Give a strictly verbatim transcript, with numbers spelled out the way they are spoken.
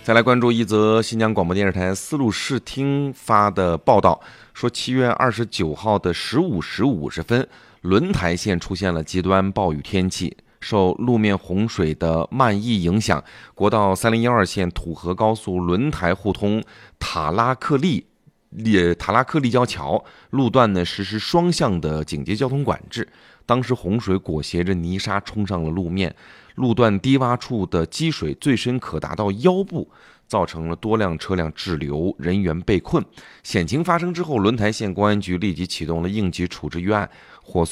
再来关注一则新疆广播电视台丝路视听发的报道，说七月二十九号的十五时五十分，轮台县出现了极端暴雨天气。受路面洪水的漫溢影响，国道三零一二线土河高速轮台互通塔拉克利塔拉克立交桥路段呢实施双向的警戒交通管制。当时洪水裹挟着泥沙冲上了路面，路段低洼处的积水最深可达到腰部，造成了多辆车辆滞留，人员被困。险情发生之后，轮台县公安局立即启动了应急处置预案，火